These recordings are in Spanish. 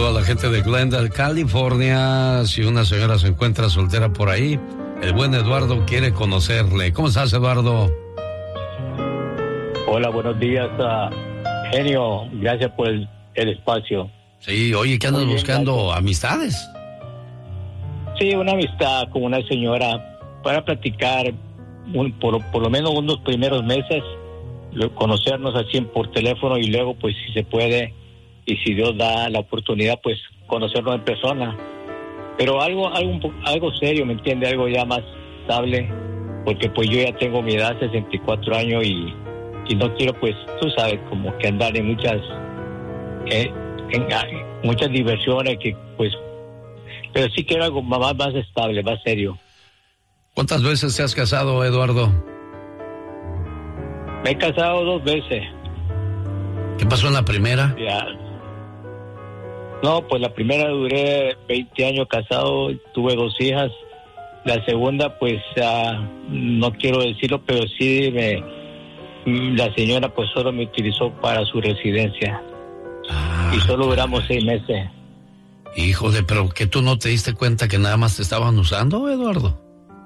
saludo a la gente de Glendale, California. Si una señora se encuentra soltera por ahí, el buen Eduardo quiere conocerle. ¿Cómo estás, Eduardo? Hola, buenos días, genio. Gracias por el espacio. Sí, oye, ¿qué andas buscando? ¿Amistades? Sí, una amistad con una señora para platicar por lo menos unos primeros meses, conocernos así por teléfono y luego, pues, si se puede y si Dios da la oportunidad, pues, conocernos en persona. Pero algo serio, ¿me entiende? Algo ya más estable, porque pues yo ya tengo mi edad, 64 años y no quiero, pues, tú sabes, como que andar en muchas diversiones que, pues, pero sí quiero algo más estable, más serio. ¿Cuántas veces te has casado, Eduardo? Me he casado 2 veces. ¿Qué pasó en la primera? Ya. No, pues la primera duré 20 años casado, tuve 2 hijas. La segunda, pues, no quiero decirlo, pero sí la señora, pues, solo me utilizó para su residencia. Y solo duramos 6 meses. Híjole, pero ¿que tú no te diste cuenta que nada más te estaban usando, Eduardo?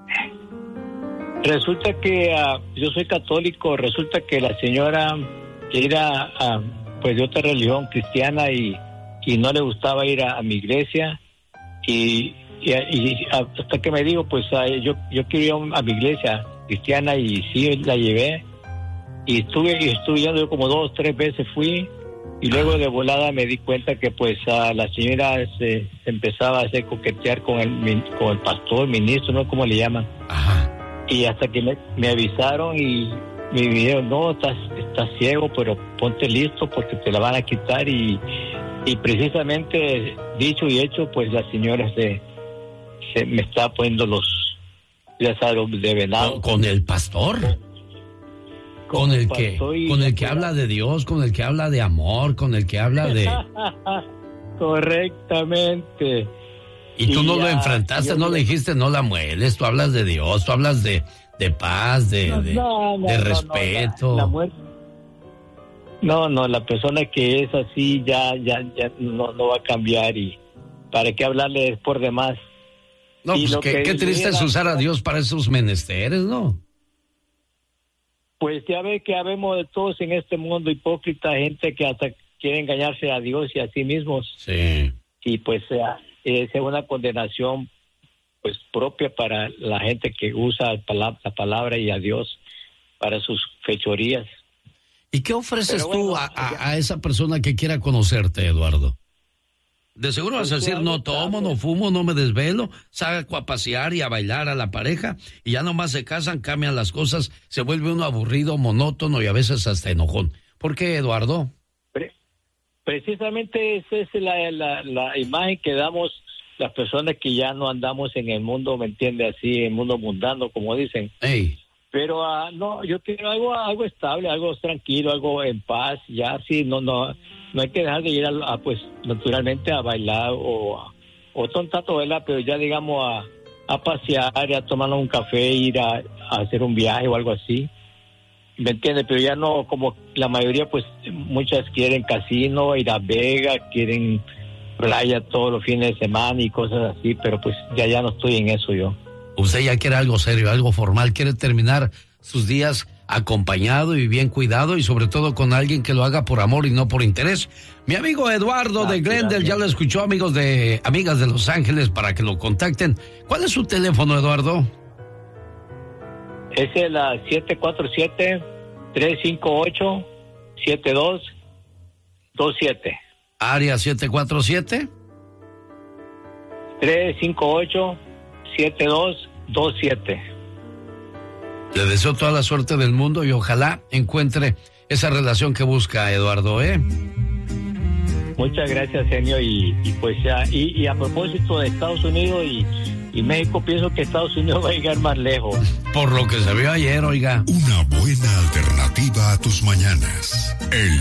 Resulta que yo soy católico, resulta que la señora que era pues de otra religión cristiana y no le gustaba ir a mi iglesia y hasta que me dijo, pues yo quiero ir a mi iglesia cristiana y sí la llevé y estuve yendo, yo como 2 o 3 veces fui. Y luego de volada me di cuenta que pues la señora se empezaba a hacer coquetear con el pastor, ministro, ¿no? ¿Cómo le llaman? Ajá. Y hasta que me avisaron y me dijeron, no, estás ciego, pero ponte listo porque te la van a quitar. Y precisamente, dicho y hecho, pues la señora se me está poniendo ya sabes, de venado. ¿Con el pastor? Con el que habla de Dios, con el que habla de amor, con el que habla de... Correctamente. Y tú no lo enfrentaste, no le dijiste, no la mueles, tú hablas de Dios, tú hablas de paz, de respeto. No, la persona que es así ya no va a cambiar y para qué hablarle por demás. No, pues qué triste es usar a Dios para esos menesteres, ¿no? Pues ya ve que habemos de todos en este mundo, hipócrita, gente que hasta quiere engañarse a Dios y a sí mismos. Sí. Y pues es una condenación pues propia para la gente que usa la palabra y a Dios para sus fechorías. ¿Y qué ofreces tú a esa persona que quiera conocerte, Eduardo? De seguro vas a decir, no tomo, no fumo, no me desvelo, saco a pasear y a bailar a la pareja y ya nomás se casan, cambian las cosas, se vuelve uno aburrido, monótono y a veces hasta enojón. ¿Por qué, Eduardo? Precisamente esa es la imagen que damos las personas que ya no andamos en el mundo, ¿me entiende? Así, en el mundo mundano, como dicen. Ey. Pero no, yo quiero algo estable, algo tranquilo, algo en paz, ya así, no hay que dejar de ir pues naturalmente a bailar o tontato, ¿verdad? Pero ya digamos a pasear, a tomarnos un café, ir a hacer un viaje o algo así, ¿me entiendes? Pero ya no, como la mayoría, pues muchas quieren casino, ir a Vegas, quieren playa todos los fines de semana y cosas así, pero pues ya no estoy en eso yo. Usted ya quiere algo serio, algo formal, quiere terminar sus días acompañado y bien cuidado y sobre todo con alguien que lo haga por amor y no por interés. Mi amigo Eduardo de Glendale ya lo escuchó, amigas de Los Ángeles, para que lo contacten. ¿Cuál es su teléfono, Eduardo? Es el 747-358-7227. Área 747 358-7227. Le deseo toda la suerte del mundo y ojalá encuentre esa relación que busca, Eduardo, ¿eh? Muchas gracias, genio, y pues ya, y a propósito de Estados Unidos y México, pienso que Estados Unidos va a llegar más lejos. Por lo que se vio ayer, oiga. Una buena alternativa a tus mañanas. El